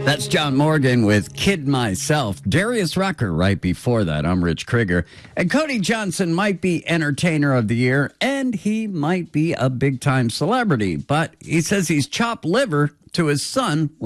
That's John Morgan with Kid Myself. Darius Rucker right before that. I'm Rich Krieger. And Cody Johnson might be Entertainer of the Year, and he might be a big-time celebrity. But he says he's chopped liver to his son